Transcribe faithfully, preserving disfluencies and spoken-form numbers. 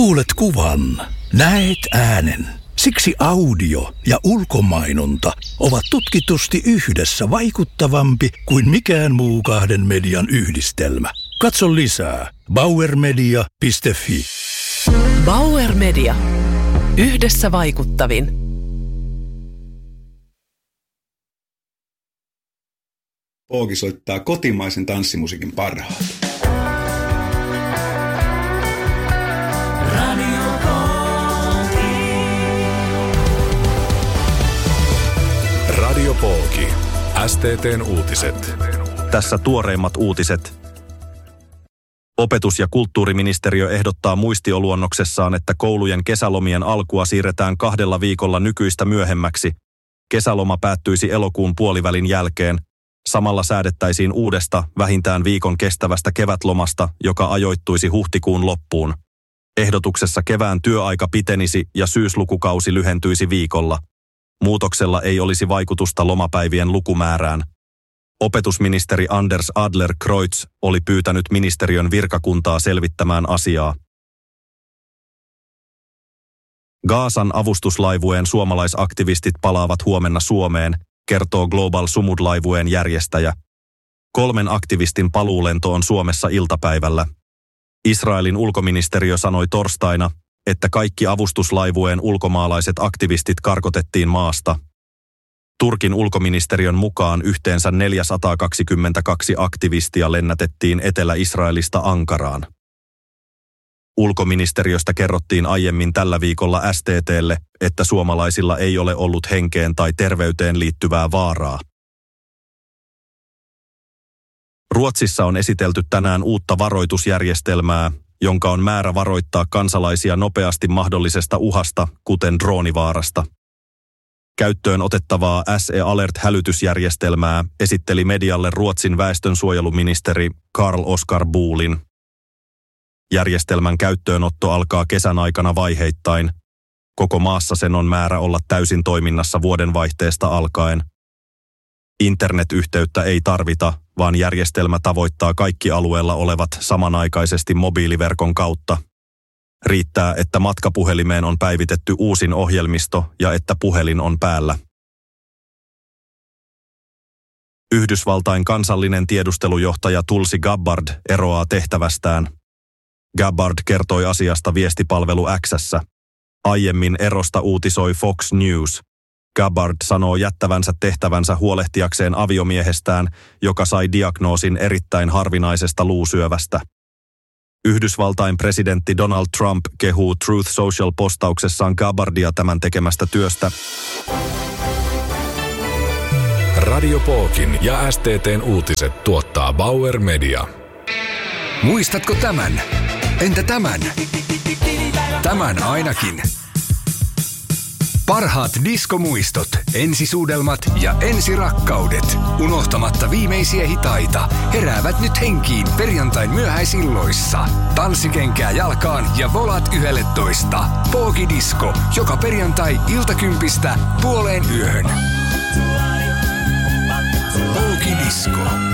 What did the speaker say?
Kuulet kuvan, näet äänen. Siksi audio ja ulkomainonta ovat tutkitusti yhdessä vaikuttavampi kuin mikään muu kahden median yhdistelmä. Katso lisää bauer media piste fi. Bauer Media. Yhdessä vaikuttavin. Pooki soittaa kotimaisen tanssimusiikin parhaat. Radio Pooki. S T T:n uutiset. Tässä tuoreimmat uutiset. Opetus- ja kulttuuriministeriö ehdottaa muistioluonnoksessaan, että koulujen kesälomien alkua siirretään kahdella viikolla nykyistä myöhemmäksi. Kesäloma päättyisi elokuun puolivälin jälkeen. Samalla säädettäisiin uudesta, vähintään viikon kestävästä kevätlomasta, joka ajoittuisi huhtikuun loppuun. Ehdotuksessa kevään työaika pitenisi ja syyslukukausi lyhentyisi viikolla. Muutoksella ei olisi vaikutusta lomapäivien lukumäärään. Opetusministeri Anders Adler-Kreutz oli pyytänyt ministeriön virkakuntaa selvittämään asiaa. Gazan avustuslaivueen suomalaisaktivistit palaavat huomenna Suomeen, kertoo Global Sumud-laivueen järjestäjä. Kolmen aktivistin paluulento on Suomessa iltapäivällä. Israelin ulkoministeriö sanoi torstaina, että kaikki avustuslaivueen ulkomaalaiset aktivistit karkotettiin maasta. Turkin ulkoministeriön mukaan yhteensä neljäsataakaksikymmentäkaksi aktivistia lennätettiin Etelä-Israelista Ankaraan. Ulkoministeriöstä kerrottiin aiemmin tällä viikolla S T T:lle, että suomalaisilla ei ole ollut henkeen tai terveyteen liittyvää vaaraa. Ruotsissa on esitelty tänään uutta varoitusjärjestelmää, jonka on määrä varoittaa kansalaisia nopeasti mahdollisesta uhasta, kuten droonivaarasta. Käyttöön otettavaa S E Alert-hälytysjärjestelmää esitteli medialle Ruotsin väestönsuojeluministeri Carl Oskar Bolin. Järjestelmän käyttöönotto alkaa kesän aikana vaiheittain. Koko maassa sen on määrä olla täysin toiminnassa vuodenvaihteesta alkaen. Internetyhteyttä ei tarvita, vaan järjestelmä tavoittaa kaikki alueella olevat samanaikaisesti mobiiliverkon kautta. Riittää, että matkapuhelimeen on päivitetty uusin ohjelmisto ja että puhelin on päällä. Yhdysvaltain kansallinen tiedustelujohtaja Tulsi Gabbard eroaa tehtävästään. Gabbard kertoi asiasta viestipalvelu X:ssä. Aiemmin erosta uutisoi Fox News. Gabbard sanoo jättävänsä tehtävänsä huolehtiakseen aviomiehestään, joka sai diagnoosin erittäin harvinaisesta luusyövästä. Yhdysvaltain presidentti Donald Trump kehuu Truth Social-postauksessaan Gabbardia tämän tekemästä työstä. Radio Pookin ja S T T:n uutiset tuottaa Bauer Media. Muistatko tämän? Entä tämän? Tämän ainakin. Parhaat diskomuistot, ensisuudelmat ja ensirakkaudet, unohtamatta viimeisiä hitaita, heräävät nyt henkiin perjantain myöhäisilloissa. Tanssikenkää jalkaan ja volat yhdellätoista. Pooki Disco, joka perjantai iltakympistä puoleen yöhön. Pooki Disco.